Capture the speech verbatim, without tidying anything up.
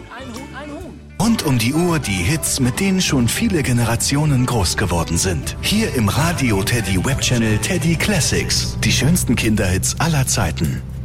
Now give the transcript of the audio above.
Rund um die Uhr die Hits, mit denen schon viele Generationen groß geworden sind. Hier im Radio Teddy Webchannel Teddy Classics. Die schönsten Kinderhits aller Zeiten.